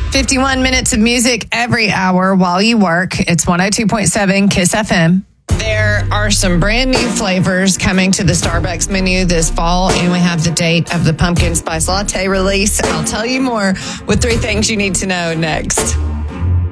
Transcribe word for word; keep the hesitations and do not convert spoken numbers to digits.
fifty-one minutes of music every hour while you work. It's one oh two point seven Kiss F M. There are some brand new flavors coming to the Starbucks menu this fall, and we have the date of the pumpkin spice latte release. I'll tell you more with three things you need to know next.